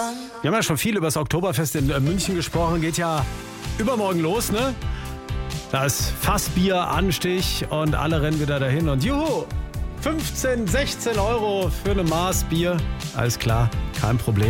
Wir haben ja schon viel über das Oktoberfest in München gesprochen. Geht ja übermorgen los, ne? Da ist Fassbier, Anstich und alle rennen wieder dahin. Und juhu, 15, 16 € für eine Maß Bier. Alles klar, kein Problem.